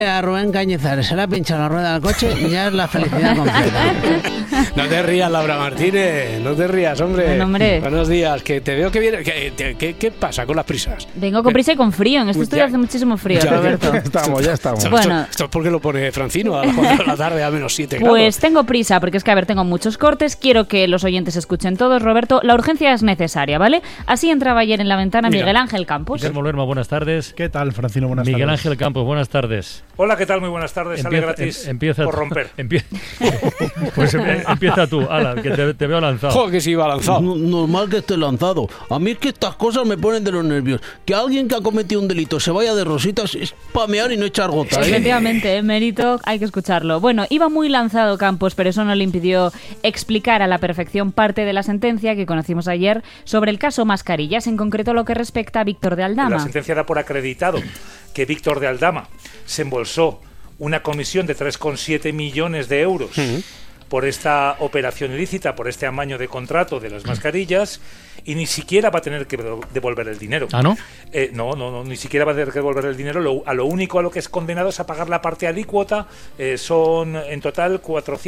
A Rubén Cañizares se le ha pinchado la rueda del coche y ya es la felicidad completa. No te rías, Laura Martínez, no te rías, hombre. Bueno, hombre. Buenos días, que te veo que viene. ¿Qué pasa con las prisas? Vengo con prisa y con frío. En este estudio hace muchísimo frío, Roberto. Ya estamos. Bueno. Esto es porque lo pone Francino a las 4 de la tarde a menos 7 grados. Pues tengo prisa, porque es que, a ver, tengo muchos cortes. Quiero que los oyentes escuchen todos, Roberto. La urgencia es necesaria, ¿vale? Así entraba ayer en la ventana Miguel Ángel Campos. Guillermo Lerma, buenas tardes. ¿Qué tal, Francino? Buenas tardes. Miguel Ángel Campos, buenas tardes. Hola, ¿qué tal? Muy buenas tardes. Sale gratis por romper. Pues empieza tú, Alan, que te veo lanzado. ¡Jo, que sí iba lanzado! Normal que esté lanzado. A mí es que estas cosas me ponen de los nervios. Que alguien que ha cometido un delito se vaya de rositas es pamear y no echar gota, ¿eh? Efectivamente, mérito, hay que escucharlo. Bueno, iba muy lanzado Campos, pero eso no le impidió explicar a la perfección parte de la sentencia que conocimos ayer sobre el caso Mascarillas, en concreto lo que respecta a Víctor de Aldama. La sentencia da por acreditado que Víctor de Aldama se embolsó una comisión de 3,7 millones de euros por esta operación ilícita, por este amaño de contrato de las mascarillas, y ni siquiera va a tener que devolver el dinero. ¿Ah, no? No, ni siquiera va a tener que devolver el dinero. Lo único a lo que es condenado es a pagar la parte alícuota. Son en total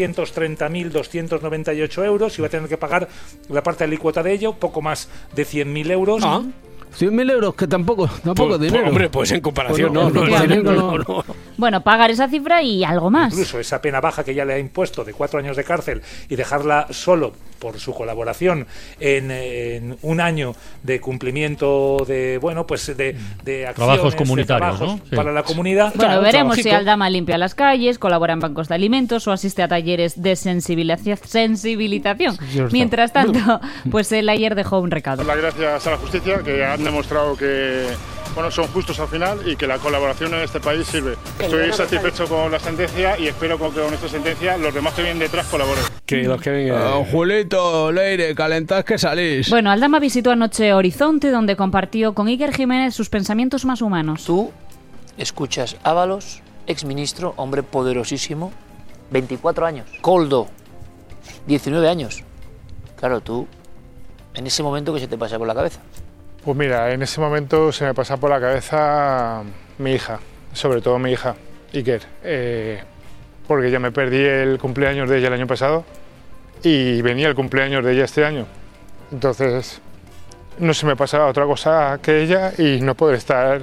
430.298 euros y va a tener que pagar la parte alícuota de ello, poco más de 100.000 euros. 100.000 euros, que tampoco dinero. Hombre, pues en comparación no. Bueno, pagar esa cifra y algo más. Incluso esa pena baja que ya le ha impuesto de 4 años de cárcel y dejarla solo por su colaboración en un año de cumplimiento de acciones, trabajos comunitarios, de trabajos, ¿no? Sí. para la comunidad. Bueno, veremos lógico. si Aldama limpia las calles, colabora en bancos de alimentos o asiste a talleres de sensibilización. Mientras tanto, pues él ayer dejó un recado. Gracias a la justicia, que han demostrado que son justos al final y que la colaboración en este país sirve. Estoy satisfecho con la sentencia y espero que con esta sentencia los demás que vienen detrás colaboren. Que los que vengan. Julito, Leire, calentad que salís. Bueno, Aldama visitó anoche Horizonte, donde compartió con Iker Jiménez sus pensamientos más humanos. Tú escuchas Ábalos, exministro, hombre poderosísimo, 24 años. Koldo, 19 años. Claro, tú, en ese momento, ¿qué se te pasa por la cabeza? Pues mira, en ese momento se me pasa por la cabeza mi hija, sobre todo mi hija, Iker, porque ya me perdí el cumpleaños de ella el año pasado y venía el cumpleaños de ella este año. Entonces, no se me pasaba otra cosa que ella y no poder estar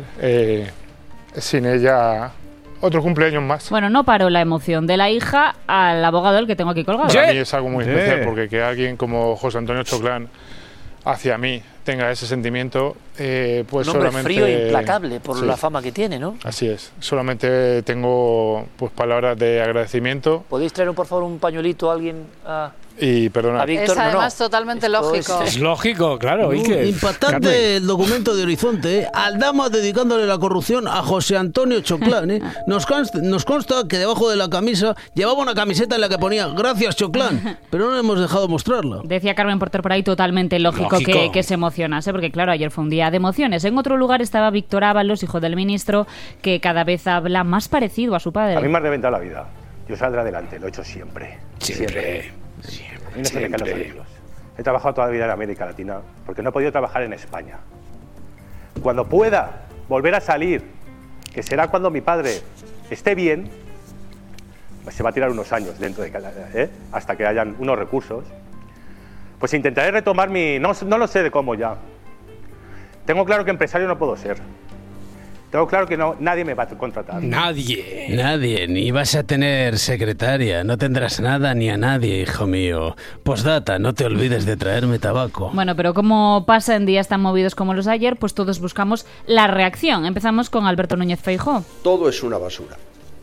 sin ella otro cumpleaños más. Bueno, no paró la emoción de la hija al abogado, el que tengo aquí colgado. Para mí es algo muy especial, porque que alguien como José Antonio Choclán hacia mí tenga ese sentimiento, pues un hombre solamente frío e implacable por sí, la fama que tiene, ¿no? Así es, solamente tengo pues palabras de agradecimiento. ¿Podéis traer por favor un pañuelito a alguien y perdona. a Víctor? Es además totalmente lógico. Es lógico, claro. Iker. Impactante el documento de Horizonte, ¿eh? Aldama dedicándole la corrupción a José Antonio Choclán, ¿eh? Nos consta que debajo de la camisa llevaba una camiseta en la que ponía "Gracias, Choclán", pero no le hemos dejado mostrarla. Decía Carmen Porter por ahí, totalmente lógico. Que se emocionase, porque claro, ayer fue un día de emociones. En otro lugar estaba Víctor Ábalos, hijo del ministro, que cada vez habla más parecido a su padre. A mí me ha reventado la vida. Yo saldré adelante, lo he hecho siempre. Siempre. A mí no se me caen los anillos. He trabajado toda la vida en América Latina porque no he podido trabajar en España. Cuando pueda volver a salir, que será cuando mi padre esté bien, pues se va a tirar unos años dentro de hasta que hayan unos recursos, pues intentaré retomar no lo sé de cómo ya. Tengo claro que empresario no puedo ser. Tengo claro que nadie me va a contratar. Nadie. Ni vas a tener secretaria. No tendrás nada ni a nadie, hijo mío. Postdata, no te olvides de traerme tabaco. Bueno, pero como pasa en días tan movidos como los de ayer, pues todos buscamos la reacción. Empezamos con Alberto Núñez Feijóo. Todo es una basura.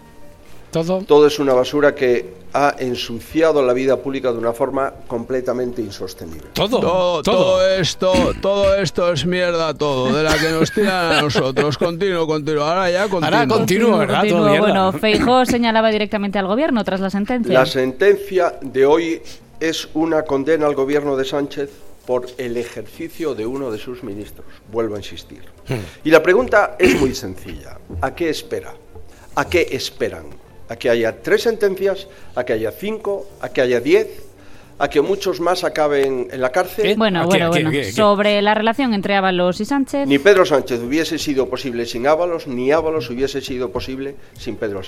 Todo es una basura que ha ensuciado la vida pública de una forma completamente insostenible. Todo esto es mierda, todo, de la que nos tiran a nosotros. Continuo. Ahora continúo, ¿verdad? Todo mierda. Bueno, Feijóo señalaba directamente al gobierno tras la sentencia. La sentencia de hoy es una condena al gobierno de Sánchez por el ejercicio de uno de sus ministros. Vuelvo a insistir. Y la pregunta es muy sencilla. ¿A qué espera? ¿A qué esperan? ¿A que haya 3 sentencias? ¿A que haya 5? ¿A que haya 10? a que muchos más acaben en la cárcel. Bueno. Sobre la relación entre Ábalos y Sánchez. Ni Pedro Sánchez hubiese sido posible sin Ábalos, ni Ábalos hubiese sido posible sin Pedro Sánchez.